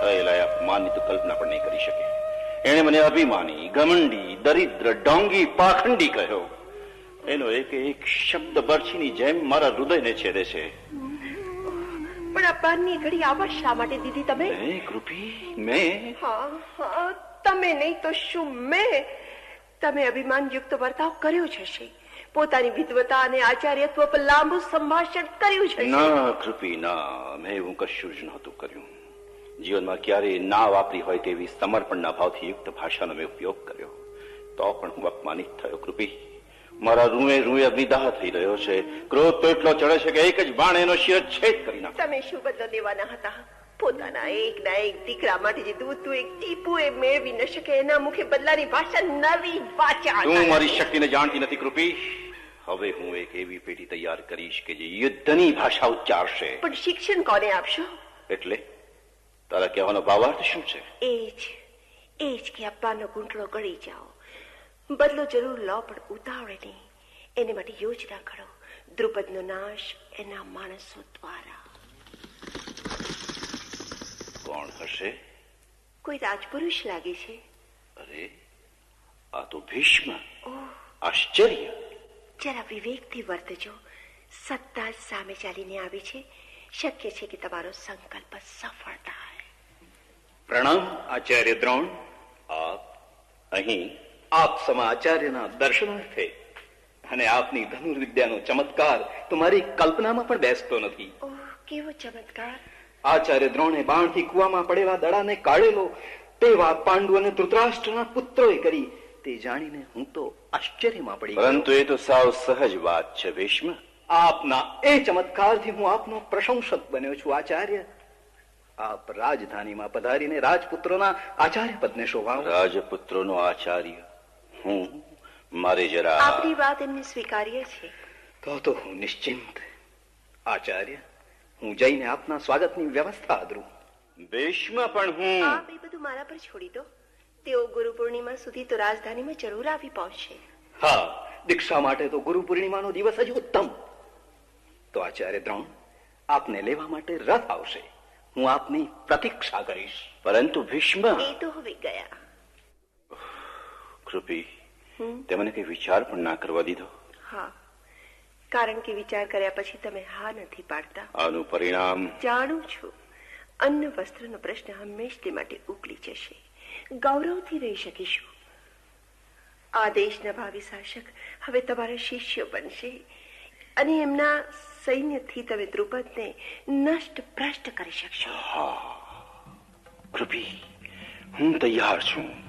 થયેલા અપમાનની તો કલ્પના પણ નહીં કરી શકે. એણે મને અભિમાની, ઘમંડી, દરિદ્ર, ઢોંગી, પાખંડી કહ્યો. એનો એક એક શબ્દ બરછીની જેમ મારા હૃદયને છેદે છે. પણ અપમાનની ઘડી આવા શા માટે દીધી તમે? કૃપી, મેં? હા, તમે નહીં તો શું મેં? તમે અભિમાનયુક્ત વર્તાવ કર્યો જ હશે. પોતાની વિદ્વતા અને આચાર્યત્વ પર લાંબુ સંભાષણ કર્યું છે. ના કૃપી, ના, મેં એવું કશું જ નહોતું કર્યું. જીવનમાં ક્યારેય ના વાપરી હોય તેવી સમર્પણના ભાવથી યુક્ત ભાષાનો મેં ઉપયોગ કર્યો. તો પણ હું અપમાનિત થયો. કૃપી, મારા રૂએ રૂએ અગ્નિદાહ થઈ રહ્યો છે. ક્રોધ તો એટલો ચડે છે કે એક જ બાણ એનો શિરચ્છેદ કરી નાખે. તમે શું બદલો દેવાના હતા? પોતાના એકના એક દીકરા માટે જે દૂધનું એક ટીપું એ મેળવી ન શકે એના મુખે બદલાની ભાષા નવી વાચા. તું મારી શક્તિને જાણતી નથી કૃપી. હવે હું એક એવી પેઢી તૈયાર કરીશ કે જે યુદ્ધની ભાષા ઉચ્ચારશે. પણ શિક્ષણ કોને આપશો? એટલે તારા કહેવાનો ભાવાર્થ શું છે? એ જ કે અપમાનનો ઘૂંટડો ગળી જાઓ. બદલો જરૂર લો, પણ ઉતાવળે નહીં. એને માટે યોજના ઘડો. દ્રુપદનો નાશ એના માણસો દ્વારા. કોણ હશે? કોઈ રાજપુરુષ લાગે છે. અરે, આ તો ભીષ્મ. આશ્ચર્ય. જરા વિવેકથી વર્તજો. સત્તા સામે ચાલીને આવી છે. શક્ય છે કે તમારો સંકલ્પ સફળ થાય. પ્રણામ આચાર્ય દ્રોણ. આપ અહીં આપ સમા આચાર્યના દર્શનાર્થે, અને આપની ધનુર્વિદ્યાનો ચમત્કાર તો મારી કલ્પનામાં પણ બેસતો નથી. ઓહ, કેવો ચમત્કાર! આચાર્ય દ્રોણે બાણથી કુવામાં પડેલા દડાને કાઢેલો તે વાત પાંડુ અને ધૃતરાષ્ટ્રના પુત્રોએ કરી, તે જાણીને હું તો આશ્ચર્યમાં પડી. પરંતુ એ તો સાવ સહજ વાત છે ભીષ્મ. આપના એ ચમત્કારથી હું આપનો પ્રશંસક બન્યો છું આચાર્ય. આપ રાજધાનીમાં પધારીને રાજપુત્રોના આચાર્ય પદને શોભાવો. રાજપુત્રોનો આચાર્ય હું? મારે જરા... આપની વાત એમને સ્વીકાર્ય છે. તો હું નિશ્ચિંત. આચાર્ય, હું જઈને આપના સ્વાગતની વ્યવસ્થા આદરું. ભીષ્મ, પણ હું... આપ એ બધું મારા પર છોડી દો. તેઓ ગુરુ પૂર્ણિમા સુધી તો રાજધાનીમાં જરૂર આવી પહોંચશે. હા, દીક્ષા માટે તો ગુરુ પૂર્ણિમાનો દિવસ જ ઉત્તમ. તો આચાર્ય દ્રોણ, આપને લેવા માટે રથ આવશે. હું આપની પ્રતીક્ષા કરીશ. પરંતુ ભીષ્મ... એ તો હવે ગયા. કૃપી, તે મને કઈ વિચાર પણ ના કરવા દીધો. હા, કારણ કે વિચાર કર્યા પછી તમે હા નથી પાડતા. આનું પરિણામ... જાણું છું. અન્ન વસ્ત્રનો પ્રશ્ન હંમેશને માટે ઉકલી જશે. ગૌરવથી રહી શકીશું. આ દેશના ભાવિ શાસક હવે તમારા શિષ્યો બનશે, અને એમના સૈન્યથી તમે દ્રુપદને નષ્ટ ભ્રષ્ટ કરી શકશો. કૃપી, હું તૈયાર છું.